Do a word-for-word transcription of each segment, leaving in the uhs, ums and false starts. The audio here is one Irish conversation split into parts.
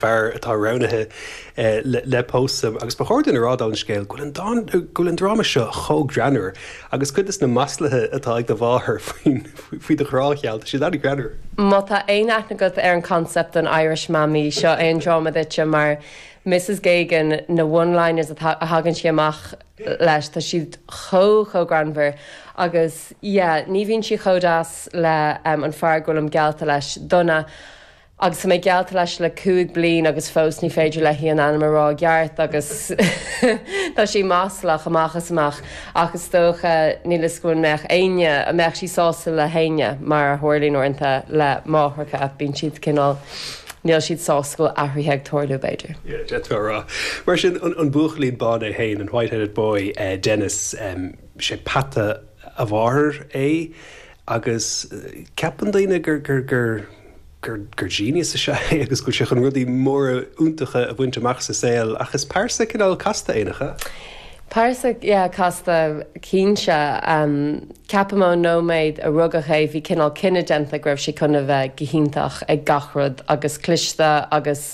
fear atá ranathe le, le pósam agus ba chóir in rádán scéil goil an drama seo cho granúir agus chud is na maslathe atá ag do bmháthair faoi do chráchealt sé daí granúir. Má tá aon aithne go ar an concept an Irish Mammy seo aon drama dite mar Missus Gagan na one-liners a hagann si amach leis tá siad cho cho granmhar agus yeah, ní bhíonn si chodáas le um, an fear goil am gealta leis donna agus mé gealta leis le cúig blian agus fós ní féidir le hí an anmarrá geart agus tá sí máslach amachchas amach agus tócha ní le scoin meach aine a meach sí sása le haine mar thuirlín orintanta le máthracha bín siad cinál níl siad sáscoil athraítheag toirú beidir. Yeah, rá. Mar sin an buachlín ban é hain an white-headed boy uh, Dennis um, sé pata a bháthair é agus uh, ceapan daoine gur gur gur gur gur genius a se agus go se chun rudí mór úntacha a bhaint amach sa saoil agus páirsa cinál casta éanacha. Páirsa yeah, casta cínse um, ceapamó nóméid a rugacha bhí cinál cinenne denta greibh si chuna bheith gohíntaach ag gachrod agus clista agus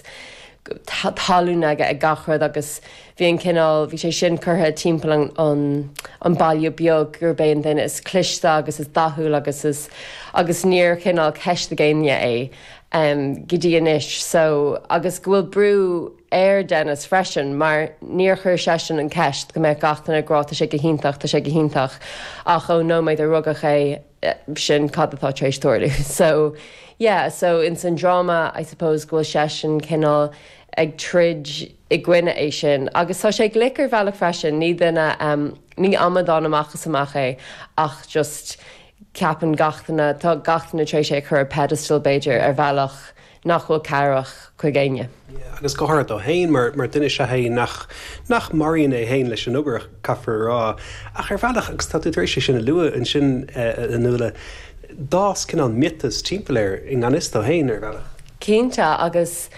talúna ag gachrod agus bhíon cinál bhí sé sin chutha timppla an an bailú beag gur béon daine is clista agus is dathúil agus is agus níor cinál ceist géine é um, gidíanis so agus bhfuil brú air Dennis freisin mar níor chuir sesin an ceist go méid gatainna gráta sé go híntaach tá sé go híntaach ach ó nóméid a rugach é sin cadatá trééis toirú so yeah so in san drama I suppose go sesin cinál ag trid i gcuine é sin agus tá sé glicar bhealach freisin ní duna um, ní amadán amachchas amach é ach just ceapan gatainna tá gatainna trééis sé chur pedestal beidir ar bhealach nachhfuil cearach chuig géine. Yeah, agus gohar do hain mar mar duine se hain nach nach maríon é hain leis an obair caafar rá ach ar bhealach agus tá éis sin a lua an sin an nula dás cinál mitas timpplair in ganistá hain ar bhealach. Cínte agus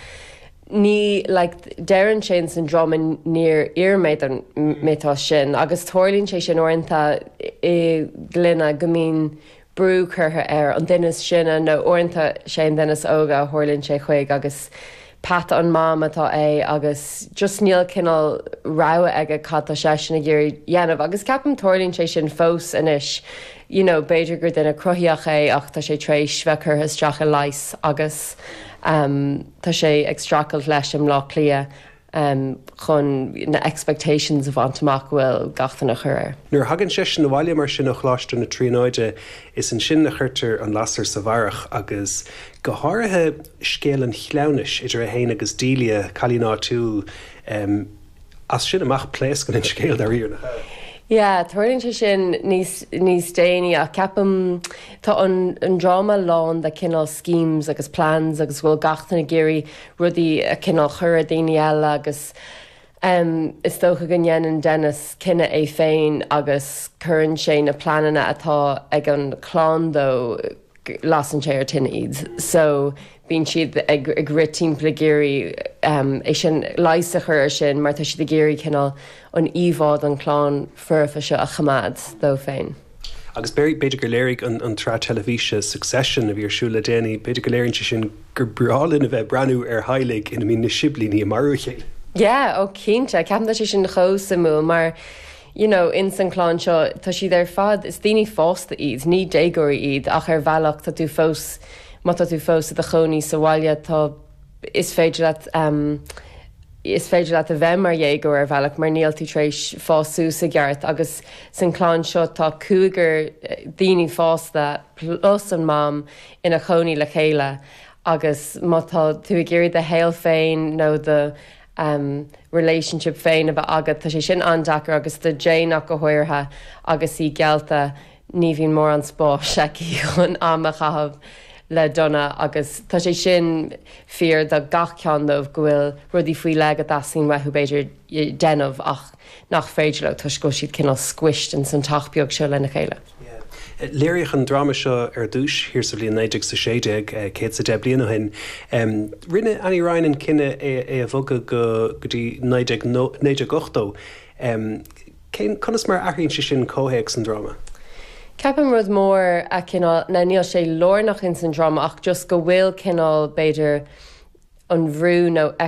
ní like dean sin san drama níor iarméid an métá sin agus tuirlíonn sé sin orintanta i glynne go mín brú chutha ar an duine sinna nó orintanta sé an duine óga thuirlíonn sé chuig agus pat an mám atá é agus just níl cinál rá aige chatta sé sinna ggéir dhéanamh agus ceapam tuirlíonn sé sin fós inis you know, beidir gur duine cruthaíoch é ach tá sé trééis bheith chutha stracha leis agus um, tá sé ag stracailt leis am lá clia um, chun na expectations a bhaintach bhfuil gatainna chuir. Nuair hagann sé sin na bhaile mar sin nach chláiste na tríóide is an sin na chuirtar an lasar sa bharach agus go háirithe scéalan chleannis idir a héine agus dília chalíná tú um, as sin amach pléas go in scéal ar íar na. Yeah, tuirlíonn sé sin níos níos déine a ceapam tá an, an drama lán de cinál schemes agus plans agus bhfuil gatainna géirí rudí a cinál chur a daine eile agus um, is tócha go nhéanann Dennis cinenne é féin agus churann sé na planana atá ag an chlán lasan sé ar tinine iad. So bíonn siad ag, ag ritín plagéirí um, é sin leise chur sin mar tá siad a géirí cinál an íhád an chlán furfa se a chamad dó féin. Agus beidir go léirigh an, an trá televíse Succession a bhíor siúla déanaí, beidir go léironn sin gur brálinn a bheith breanú ar heilig ina mí na siblíní a marúché. Yeah, ó cínte, ceapan sé sin chósamú mar you know, in san chlán seo tá siad ar fad is daoine fásta iad, ní dégóirí iad ach ar bhealach tá tú fós má tá tú fós a choní sa bhaile tá is féidir le um, is féidir le a bheith mar dhéagó ar bhealach mar níl tú trééis fású sa gceart agus san chlán seo tá cúigur daoine fásta plus an mám ina choní le chéile agus má tá tú a géirí de héal féin nó de Um, relationship féin a bheith agad tá sé sin andachar agus de déach go háirtha agus í gealta ní bhíon mór an spás seici chun ama chahabh le donna agus tá sé sin fear de gach ceandmh go bhfuil rudí faoi le a dasín wethú beidir déanamh ach nach féidir le tuis go siad cinál squished in san taithbeag seo lena chéile. Léirich an drama seo ar dúis hir sa blion néideag sa séideag cé sa de blion hin. Um, rinne Annie Ryan cinenne é a bhoga go dtí néideag ochtó. Um, Conas mar aithríonn si sin cóhéag san drama? Ceapan rud mór a cinál na níl sé lornach in san drama ach just go bhfuil cinál beidir an bhrú nó